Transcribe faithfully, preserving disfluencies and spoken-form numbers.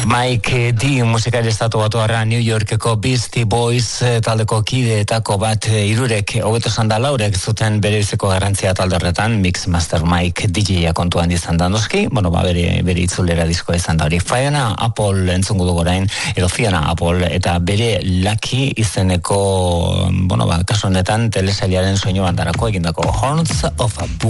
Mike D musikari estatu batuarra New Yorkeko Beastie Boys taldeko kideetako bat hirurek hogeita sanda laurek zuten berebiziko garrantzia talde horretan, Mix Master Mike D J-a kontuan izan da noski, bueno, ba, bere, bere itzulera diskoa izan da hori. Fiona Apple entzungu dugu orain, edo Fiona Apple, eta bere Lucky izeneko, bueno, ba, kasu honetan telesailaren soinu bandarako egindako Horns of a Bull.